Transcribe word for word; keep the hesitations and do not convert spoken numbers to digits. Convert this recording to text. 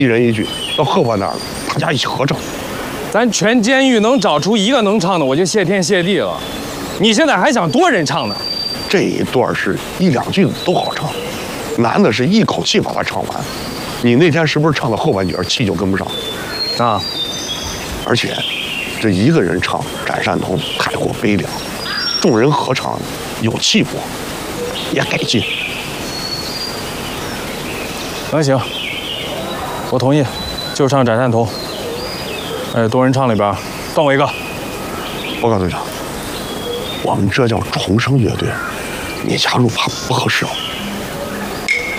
一人一句，到客官那儿，大家一起合唱。 咱全监狱能找出一个能唱的，我就谢天谢地了。你现在还想多人唱呢？ 这一段是一两句子都好唱，难的是一口气把它唱完。你那天是不是唱到后半截气就跟不上？ 啊！ 而且这一个人唱《斩善童》太过悲凉，众人合唱有气魄，也给劲。 那行，我同意，就唱《斩善童》。哎，多人唱里边断我一个。 报告队长，我们这叫重生乐队，你加入怕不合适啊。